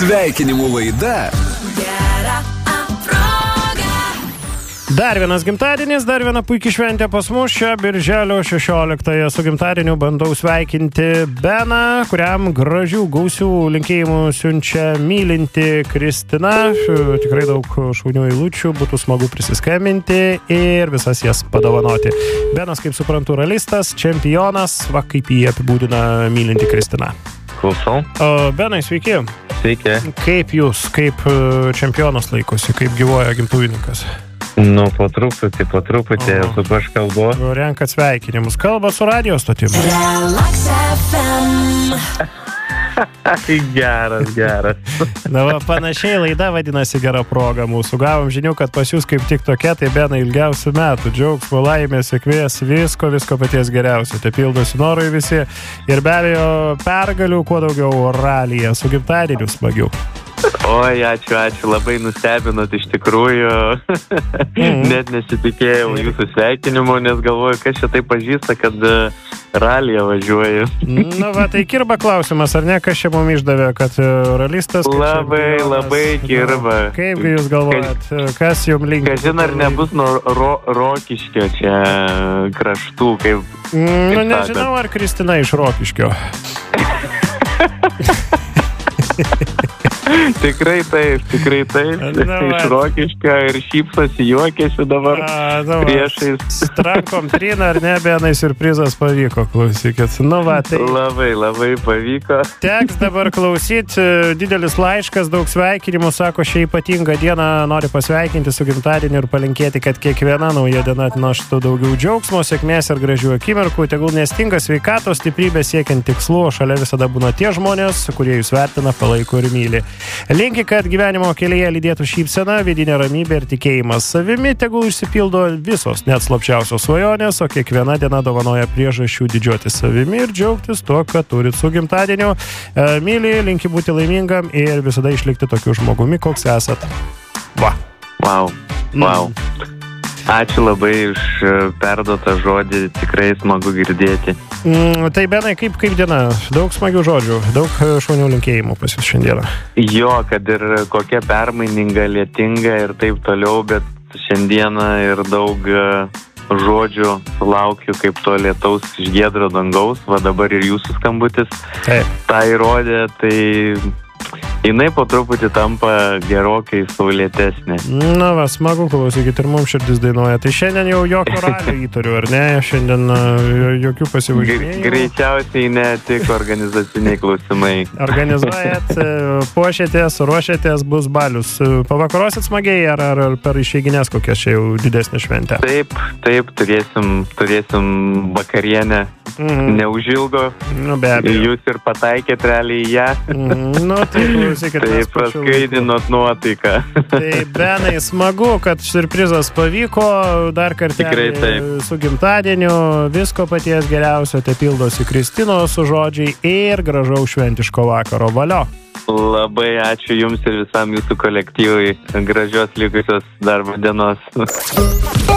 Sveikinimų laida. Dar vienas gimtadienis, dar viena puikiai šventė pas mus. Šią birželio 16-ąją su gimtadieniu bandau sveikinti Beną, kuriam gražių, gausių linkėjimų siunčia mylinti Kristina. Tikrai daug šaunių eilučių, būtų smagu prisiskambinti ir visas jas padovanoti. Benas, kaip suprantu, ralistas, čempionas, va kaip jį apibūdina mylinti Kristina. Klausau. Benai, sveiki. Sveiki. Kaip jūs, kaip čempionas laikosi, kaip gyvuoja gimtuvininkas? Nu, po truputį, su kuo aš kalbu. Renkat sveikinimus. Kalba su radio stotim. Geras. Na, va, panašiai laida vadinasi Gera proga mūsų. Gavom žinių, kad pas jūs kaip tik tokia, tai Benai ilgiausių metų. Džiaugsmo, laimės, sėkmės, visko paties geriausio. Tai pildosi norai visi. Ir be abejo, pergalių kuo daugiau ralyje. Su gimtadieniu smagiu. Oi, ačiū, labai nustebinot iš tikrųjų. Net nesitikėjau jūsų sveikinimo, nes galvoju, kas čia taip pažįsta, kad ralyje važiuoju. Na, va, tai kirba klausimas, ar ne, kas čia mum išdavė, kad ralistas... Labai kirba. Kaip jūs galvojat, kas jums linkia? Kažin ar nebus nuo Rokiškio čia kraštų, kaip... Nu, nežinau, ar Kristina iš Rokiškio. Tikrai taip. Iš Rokiškio ir šypsosi, juokiasi dabar priešais. Strankom trina, ar ne, Benai, siurprizas pavyko, klausykit. Nu, va, tai... Labai pavyko. Teks dabar klausyti, didelis laiškas, daug sveikinimų, sako, šią ypatingą dieną nori pasveikinti su gimtadieniu ir palinkėti, kad kiekviena nauja diena atneštų daugiau džiaugsmo, sėkmės ir gražių akimirkų. Tegul nestinga sveikatos, stiprybės siekiant tikslų, o šalia visada būna tie žmonės, kurie jūs vertina, palaiko ir myli. Linki, kad gyvenimo kelyje lydėtų šypsena, vidinė ramybė ir tikėjimas savimi, tegul išsipildo visos net slapčiausios svajonės, o kiekviena diena dovanoja priežasčių didžiuotis savimi ir džiaugtis tuo, kad turit su gimtadieniu. Myli, linki būti laimingam ir visada išlikti tokiu žmogumi, koks esat. Wow. Ačiū labai už perduotą žodį, tikrai smagu girdėti. Tai Benai, kaip diena? Daug smagių žodžių, daug šaunių linkėjimų pas jūs šiandieną. Jo, kad ir kokia permaininga, lietinga ir taip toliau, bet šiandieną ir daug žodžių sulaukiu kaip to lietaus iš giedro dangaus, va dabar ir jūsų skambutis tą įrodė, tai... Jinai po truputį tampa gerokai saulėtesnė. Na va, smagu, klausykit, ir mums širdis dainuoja. Tai šiandien jau jokio ralio įtariu, ar ne? Šiandien jokių pasivažinėjimų. Greičiausiai ne, tik organizaciniai klausimai. Organizuojat, puošiatės, ruošiatės, bus balius. Pavakarosit smagiai ar per išeiginės kokią čia jau didesnę šventę? Taip, turėsim vakarienę. Neužilgo. Nu, be abejo. Jūs ir pataikėt realiai į ją. Nu, tai klausykit. Tai praskaidinot nuotaiką. Tai Benai, smagu, kad siurprizas pavyko. Dar kartelį su gimtadieniu. Visko paties geriausio, te pildosi Kristinos žodžiai ir gražaus šventiško vakaro. Valio. Labai ačiū jums ir visam jūsų kolektyvui. Gražios likusios darbo dienos.